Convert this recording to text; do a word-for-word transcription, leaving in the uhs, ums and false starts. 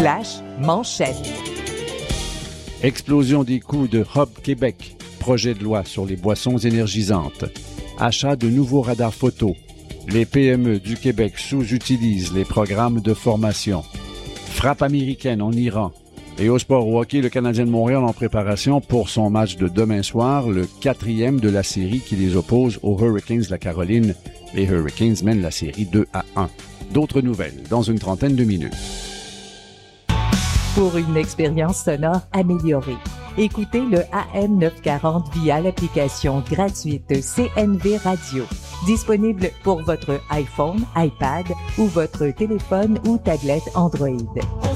Flash manchette. Explosion des coûts de Hub Québec. Projet de loi sur les boissons énergisantes. Achat de nouveaux radars photo. Les P M E du Québec sous-utilisent les programmes de formation. Frappe américaine en Iran. Et au sport au hockey, le Canadien de Montréal en préparation pour son match de demain soir, le quatrième de la série qui les oppose aux Hurricanes de la Caroline. Les Hurricanes mènent la série deux à un. D'autres nouvelles dans une trentaine de minutes. Pour une expérience sonore améliorée, écoutez le A M neuf cent quarante via l'application gratuite C N V Radio. Disponible pour votre iPhone, iPad ou votre téléphone ou tablette Android.